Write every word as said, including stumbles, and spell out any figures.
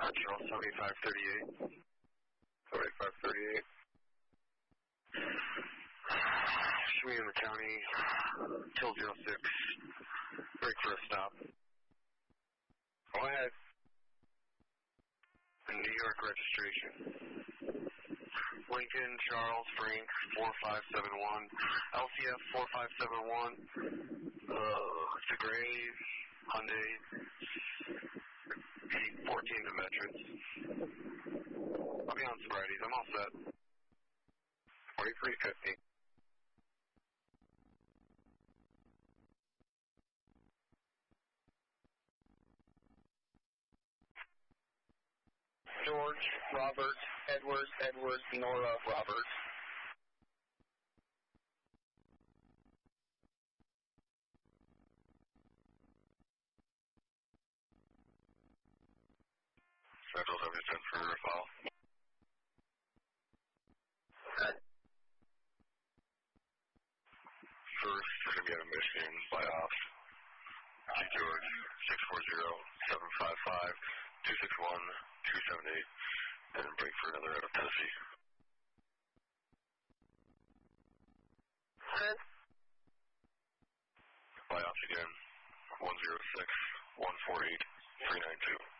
Charles seventy-five thirty-eight. seventy-five thirty-eight. Shoot me in the county, till zero six, break for a stop. Go ahead. New York registration. Lincoln, Charles, Frank, four five seven one. L C F four five seven one. Uh, it's a gray Hyundai. fourteen to veterans. I'll be on sobrieties. I'm all set. forty-three fifty. George, Robert, Edward, Edward, Nora, Robert. Central seventy-seven for your file. First, we're going to be out of Michigan by off. G George, six four zero, seven five five, two six one, two seven eight, and then break for another out of Tennessee. Good. By off again, one zero six, one four eight, three nine two.